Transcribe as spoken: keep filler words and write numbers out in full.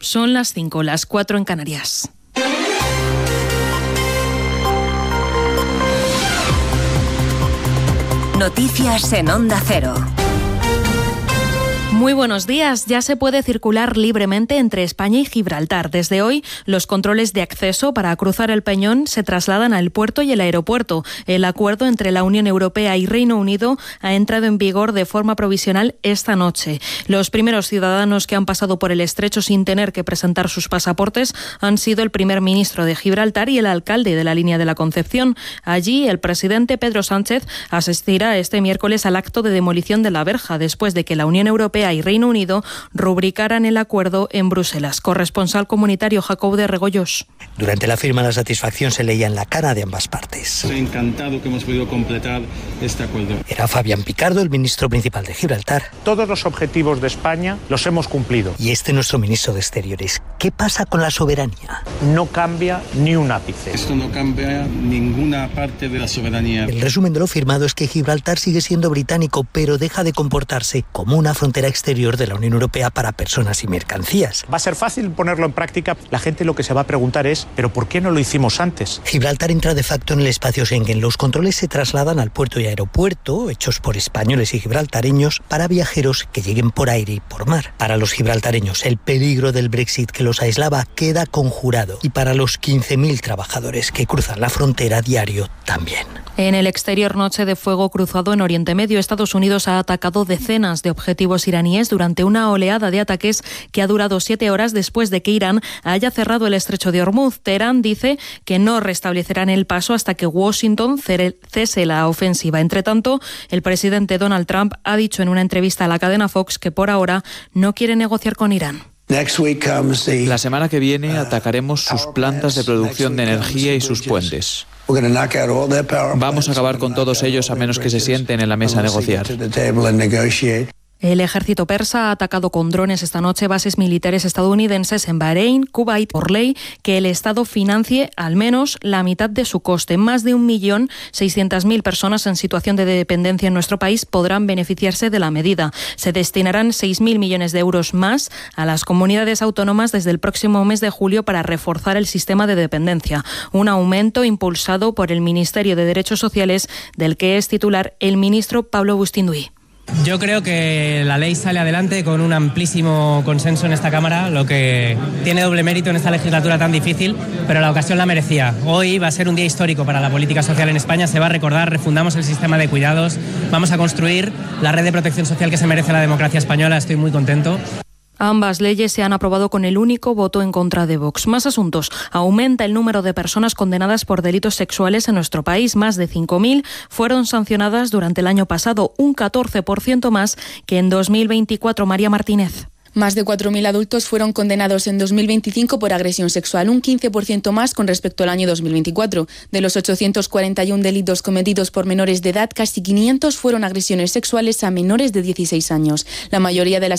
Son las cinco, las cuatro en Canarias. Noticias en Onda Cero. Muy buenos días. Ya se puede circular libremente entre España y Gibraltar. Desde hoy, los controles de acceso para cruzar el Peñón se trasladan al puerto y el aeropuerto. El acuerdo entre la Unión Europea y Reino Unido ha entrado en vigor de forma provisional esta noche. Los primeros ciudadanos que han pasado por el estrecho sin tener que presentar sus pasaportes han sido el primer ministro de Gibraltar y el alcalde de la Línea de la Concepción. Allí, el presidente Pedro Sánchez asistirá este miércoles al acto de demolición de la verja, después de que la Unión Europea y Reino Unido rubricaran el acuerdo en Bruselas. Corresponsal comunitario Jacob de Regoyos. Durante la firma, la satisfacción se leía en la cara de ambas partes. Estoy encantado que hemos podido completar este acuerdo. Era Fabián Picardo, el ministro principal de Gibraltar. Todos los objetivos de España los hemos cumplido. Y este nuestro ministro de Exteriores. ¿Qué pasa con la soberanía? No cambia ni un ápice. Esto no cambia ninguna parte de la soberanía. El resumen de lo firmado es que Gibraltar sigue siendo británico, pero deja de comportarse como una frontera exterior de la Unión Europea para personas y mercancías. Va a ser fácil ponerlo en práctica. La gente lo que se va a preguntar es, ¿pero por qué no lo hicimos antes? Gibraltar entra de facto en el espacio Schengen. Los controles se trasladan al puerto y aeropuerto, hechos por españoles y gibraltareños, para viajeros que lleguen por aire y por mar. Para los gibraltareños, el peligro del Brexit que los aislaba queda conjurado. Y para los quince mil trabajadores que cruzan la frontera a diario, también. En el exterior, noche de fuego cruzado en Oriente Medio. Estados Unidos ha atacado decenas de objetivos iraníes durante una oleada de ataques que ha durado siete horas después de que Irán haya cerrado el estrecho de Hormuz. Teherán dice que no restablecerán el paso hasta que Washington cese la ofensiva. Entre tanto, el presidente Donald Trump ha dicho en una entrevista a la cadena Fox que por ahora no quiere negociar con Irán. La semana que viene atacaremos sus plantas de producción de energía y sus puentes. Vamos a acabar con todos ellos a menos que se sienten en la mesa a negociar. El ejército persa ha atacado con drones esta noche bases militares estadounidenses en Bahrein, Kuwait, por ley que el Estado financie al menos la mitad de su coste. Más de un millón seiscientas mil personas en situación de dependencia en nuestro país podrán beneficiarse de la medida. Se destinarán seis mil millones de euros más a las comunidades autónomas desde el próximo mes de julio para reforzar el sistema de dependencia. Un aumento impulsado por el Ministerio de Derechos Sociales, del que es titular el ministro Pablo Bustinduy. Yo creo que la ley sale adelante con un amplísimo consenso en esta Cámara, lo que tiene doble mérito en esta legislatura tan difícil, pero la ocasión la merecía. Hoy va a ser un día histórico para la política social en España, se va a recordar, refundamos el sistema de cuidados, vamos a construir la red de protección social que se merece la democracia española, estoy muy contento. Ambas leyes se han aprobado con el único voto en contra de Vox. Más asuntos. Aumenta el número de personas condenadas por delitos sexuales en nuestro país. Más de cinco mil fueron sancionadas durante el año pasado, un catorce por ciento más que en dos mil veinticuatro. María Martínez. Más de cuatro mil adultos fueron condenados en dos mil veinticinco por agresión sexual, un quince por ciento más con respecto al año dos mil veinticuatro. De los ochocientos cuarenta y uno delitos cometidos por menores de edad, casi quinientos fueron agresiones sexuales a menores de dieciséis años. La mayoría de las